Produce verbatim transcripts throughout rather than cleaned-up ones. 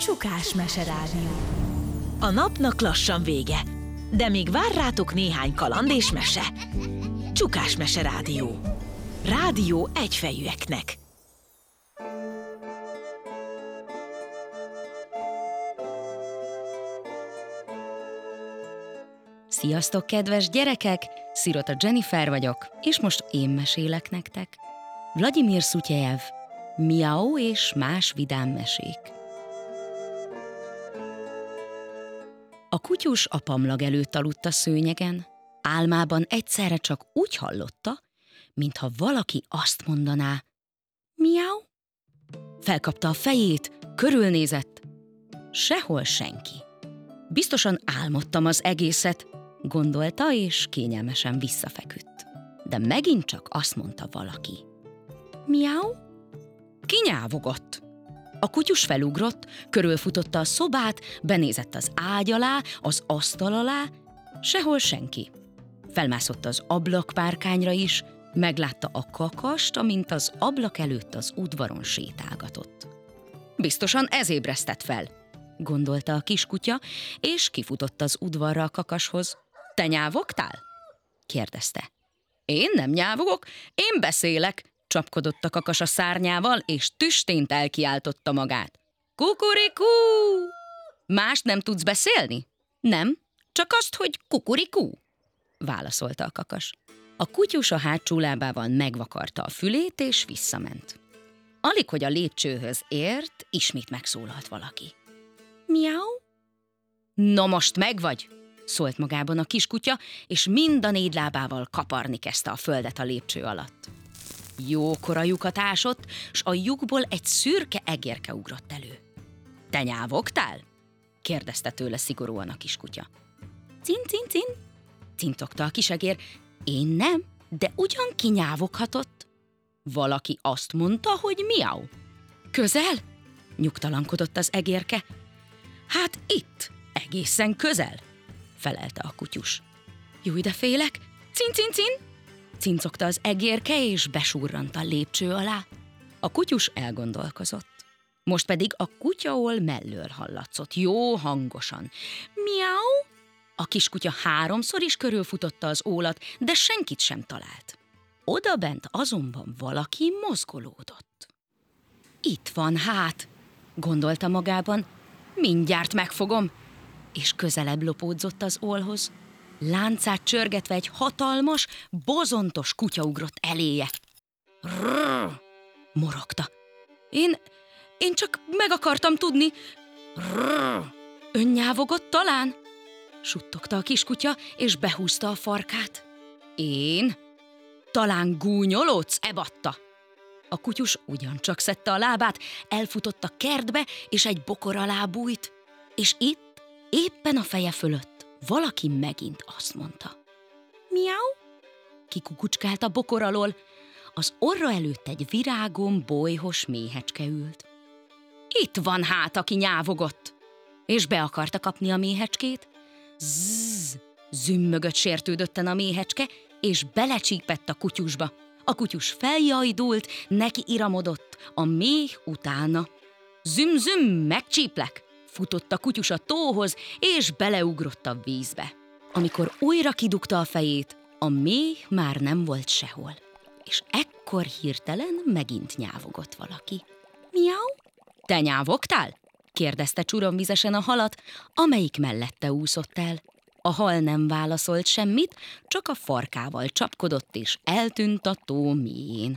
Csukás meserádió. A napnak lassan vége, de még vár rátok néhány kaland és mese. Csukás meserádió. Rádió egyfejűeknek. Sziasztok, kedves gyerekek! Szirota Jennifer vagyok, és most én mesélek nektek. Vladimir Szutyejev, Miau és más vidám mesék. A kutyus a pamlag előtt aludt a szőnyegen. Álmában egyszerre csak úgy hallotta, mintha valaki azt mondaná: Miau? Felkapta a fejét, körülnézett. Sehol senki. Biztosan álmodtam az egészet, gondolta, és kényelmesen visszafeküdt. De megint csak azt mondta valaki: Miau? Kinyávogott. A kutyus felugrott, körülfutotta a szobát, benézett az ágy alá, az asztal alá, sehol senki. Felmászott az ablakpárkányra is, meglátta a kakast, amint az ablak előtt az udvaron sétálgatott. Biztosan ez ébresztett fel, gondolta a kiskutya, és kifutott az udvarra a kakashoz. Te nyávogtál? kérdezte. Én nem nyávogok, én beszélek, csapkodott a kakas a szárnyával, és tüstént elkiáltotta magát. Kukurikú! Más nem tudsz beszélni? Nem, csak azt, hogy kukurikú, válaszolta a kakas. A kutyus a hátsó lábával megvakarta a fülét, és visszament. Alig, hogy a lépcsőhöz ért, ismét megszólalt valaki. Miau? Na most megvagy, szólt magában a kiskutya, és mind a négy lábával kaparni kezdte a földet a lépcső alatt. Jókora lyukat ásott, s a lyukból egy szürke egérke ugrott elő. Te nyávogtál? kérdezte tőle szigorúan a kiskutya. Cin, cin, cin, cincogta a kisegér. Én nem, de ugyan ki nyávoghatott? Valaki azt mondta, hogy miau. Közel? Nyugtalankodott az egérke. Hát itt, egészen közel, felelte a kutyus. Júj, de félek, cin, cin, cin, cincogta az egérke, és besurrant a lépcső alá. A kutyus elgondolkozott. Most pedig a kutyaol mellől hallatszott, jó hangosan. Miau! A kiskutya háromszor is körülfutotta az ólat, de senkit sem talált. Odabent azonban valaki mozgolódott. Itt van hát, gondolta magában, mindjárt megfogom, és közelebb lopódzott az ólhoz. Láncát csörgetve egy hatalmas, bozontos kutya ugrott eléje. Rrrr, morogta. Én, én csak meg akartam tudni. Rrrr, önnyávogott talán? Suttogta a kiskutya, és behúzta a farkát. Én? Talán gúnyolódsz, ebatta? A kutyus ugyancsak szedte a lábát, elfutott a kertbe, és egy bokor alá bújt. És itt, éppen a feje fölött, valaki megint azt mondta. Miau? Kikukucskált a bokor alól. Az orra előtt egy virágon bolyhos méhecske ült. Itt van hát, aki nyávogott, és be akarta kapni a méhecskét. Zzz, zümmögött sértődötten a méhecske, és belecsípett a kutyusba. A kutyus feljajdult, neki iramodott, a méh utána. Züm-züm, megcsíplek! Futott a kutyus a tóhoz, és beleugrott a vízbe. Amikor újra kidugta a fejét, a méh már nem volt sehol. És ekkor hirtelen megint nyávogott valaki. Miau? Te nyávogtál? kérdezte csuromvizesen a halat, amelyik mellette úszott el. A hal nem válaszolt semmit, csak a farkával csapkodott, és eltűnt a tó mélyén.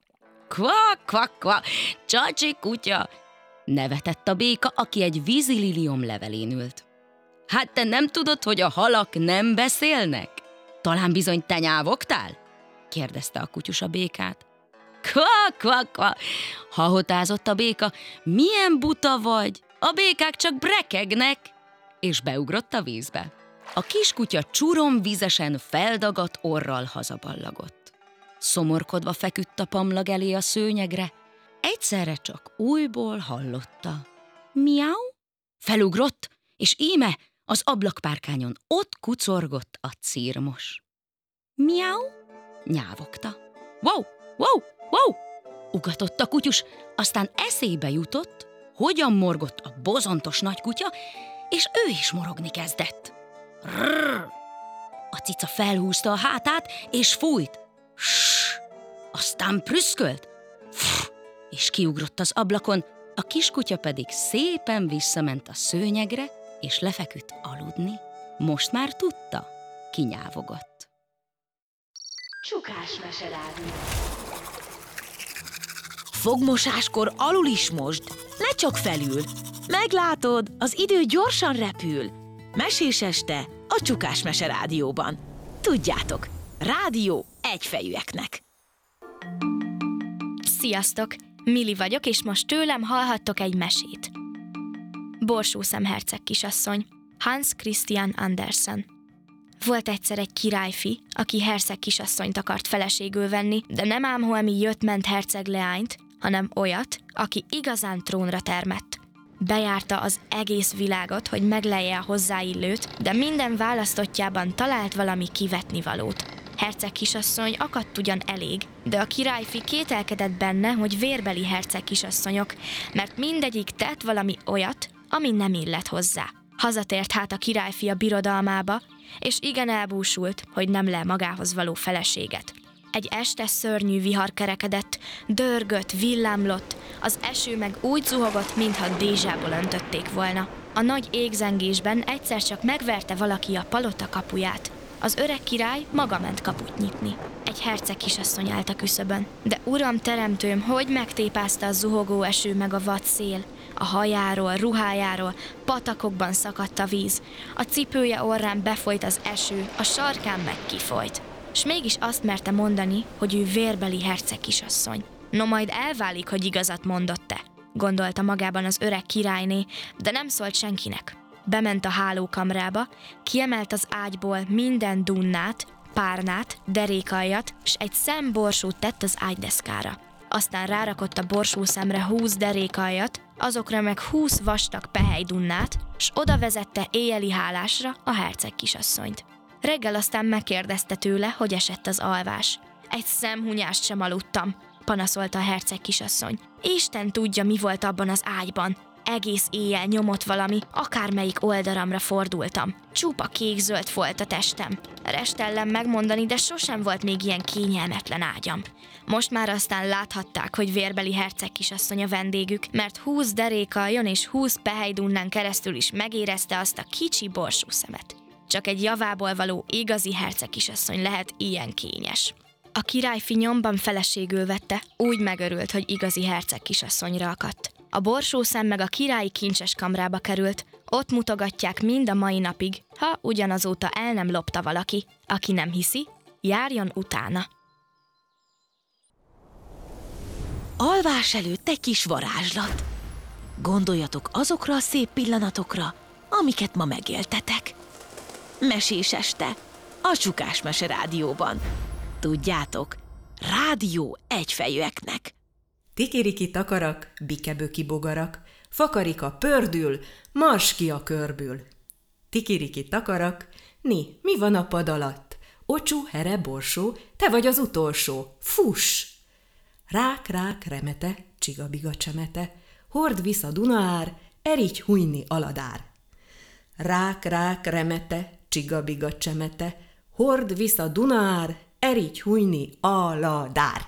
Kvak, kvak, kvak, csacsi kutya! Nevetett a béka, aki egy vízililiom levelén ült. Hát te nem tudod, hogy a halak nem beszélnek? Talán bizony te nyávogtál? kérdezte a kutyus a békát. Kvak, kvak, kvak! Hahotázott a béka. Milyen buta vagy? A békák csak brekegnek! És beugrott a vízbe. A kiskutya csuromvizesen feldagadt orral hazaballagott. Szomorkodva feküdt a pamlag elé a szőnyegre. Egyszerre csak újból hallotta. Miau? Felugrott, és íme az ablakpárkányon ott kucorgott a círmos. Miau? Nyávogta. Wow, wow, wow! Ugatott a kutyus, aztán eszébe jutott, hogyan morgott a bozontos nagykutya, és ő is morogni kezdett. Rrr! A cica felhúzta a hátát, és fújt. Ssss! Aztán prüszkölt, Pff! és kiugrott az ablakon, a kiskutya pedig szépen visszament a szőnyegre, és lefeküdt aludni. Most már tudta, kinyávogott. Csukás meserádió. Fogmosáskor alul is mosd, ne csak felül. Meglátod, az idő gyorsan repül. Mesés este a Csukás meserádióban. Tudjátok, rádió egyfejűeknek. Sziasztok! Mili vagyok, és most tőlem hallhattok egy mesét. Borsószem herceg kisasszony, Hans Christian Andersen. Volt egyszer egy királyfi, aki herceg kisasszonyt akart feleségül venni, de nem ám holmi jött-ment herceg leányt, hanem olyat, aki igazán trónra termett. Bejárta az egész világot, hogy meglelje a hozzáillőt, de minden választottjában talált valami kivetnivalót. Herceg kisasszony akadt ugyan elég, de a királyfi kételkedett benne, hogy vérbeli herceg kisasszonyok, mert mindegyik tett valami olyat, ami nem illett hozzá. Hazatért hát a királyfi a birodalmába, és igen elbúsult, hogy nem lel magához való feleséget. Egy este szörnyű vihar kerekedett, dörgött, villámlott, az eső meg úgy zuhogott, mintha dézsából öntötték volna. A nagy égzengésben egyszer csak megverte valaki a palota kapuját. Az öreg király maga ment kaput nyitni. Egy herceg kisasszony állt a küszöbön. De uram teremtőm, hogy megtépázta a zuhogó eső meg a vad szél. A hajáról, ruhájáról, patakokban szakadt a víz. A cipője orrán befolyt az eső, a sarkán meg kifolyt. S mégis azt merte mondani, hogy ő vérbeli herceg kisasszony. No majd elválik, hogy igazat mondott-e, gondolta magában az öreg királyné, de nem szólt senkinek. Bement a hálókamrába, kiemelt az ágyból minden dunnát, párnát, derékaljat, s egy szem borsót tett az ágydeszkára. Aztán rárakott a borsószemre húsz derékaljat, azokra meg húsz vastag pehelydunnát, s oda vezette éjjeli hálásra a herceg kisasszonyt. Reggel aztán megkérdezte tőle, hogy esett az alvás. Egy szemhunyást sem aludtam, panaszolta a herceg kisasszony. Isten tudja, mi volt abban az ágyban. Egész éjjel nyomott valami, akármelyik oldalamra fordultam. Csupa kék-zöld volt a testem. Restellem megmondani, de sosem volt még ilyen kényelmetlen ágyam. Most már aztán láthatták, hogy vérbeli herceg kisasszony a vendégük, mert húsz derékaljon és húsz pehelydunnán keresztül is megérezte azt a kicsi borsószemet. Csak egy javából való igazi herceg kisasszony lehet ilyen kényes. A királyfi nyomban feleségül vette, úgy megörült, hogy igazi herceg kisasszonyra akadt. A borsószem meg a királyi kincses kamrába került, ott mutogatják mind a mai napig, ha ugyanazóta el nem lopta valaki. Aki nem hiszi, járjon utána. Alvás előtt egy kis varázslat. Gondoljatok azokra a szép pillanatokra, amiket ma megéltetek. Mesés este a Csukás meserádióban. Tudjátok, rádió egyfejűeknek. Tikiriki takarak, bikeböki bogarak, fakarika pördül, mars ki a körbül. Tikiriki takarak, ni, mi van a pad alatt? Ocsú, here, borsó, te vagy az utolsó, fuss! Rák, rák, remete, csigabiga csemete, hord visz a Dunaár, erigy hújni aladár. Rák, rák, remete, csigabiga csemete, hord visz a Dunaár, erigy hújni aladár.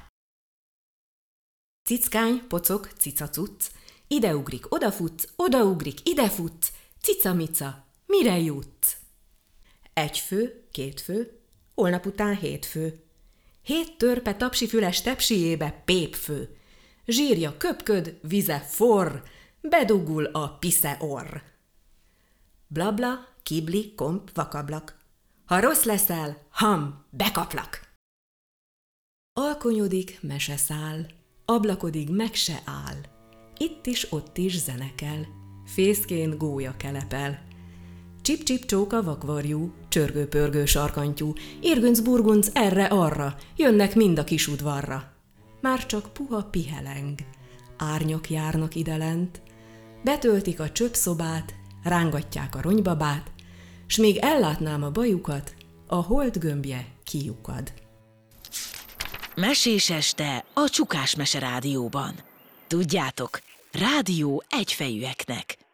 Cickány, pocok, cicacuc, ideugrik, odafutsz, odaugrik, idefutsz, cicamica, mire jutsz? Egy fő, két fő, holnap után hét fő. Hét törpe tapsifüles tepsiébe pépfő. Zsírja köpköd, vize forr, bedugul a pisze orr. Blabla, kibli, komp, vakablak. Ha rossz leszel, ham, bekaplak. Alkonyodik, mese száll, ablakodig meg se áll. Itt is, ott is zenekel, fészkén gólya kelepel. Csip-csip csóka vakvarjú, csörgő-pörgő sarkantyú, irgünc-burgunc erre-arra, jönnek mind a kis udvarra. Már csak puha piheleng, árnyak járnak idelent, betöltik a csöpszobát, rángatják a ronybabát, s még ellátnám a bajukat, a hold gömbje kiukad. Mesés este a Csukás meserádióban. Tudjátok, Rádió egyfejűeknek.